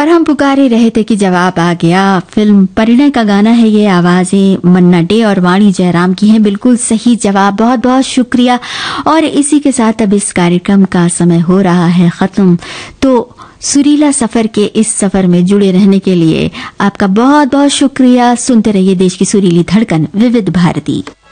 और हम पुकार ही रहे थे कि जवाब आ गया। फिल्म परिणय का गाना है ये, आवाजें मन्ना डे और वाणी जयराम की हैं। बिल्कुल सही जवाब, बहुत बहुत शुक्रिया। और इसी के साथ अब इस कार्यक्रम का समय हो रहा है खत्म। तो सुरीला सफर के इस सफर में जुड़े रहने के लिए आपका बहुत बहुत शुक्रिया। सुनते रहिए देश की सुरीली धड़कन विविध भारती।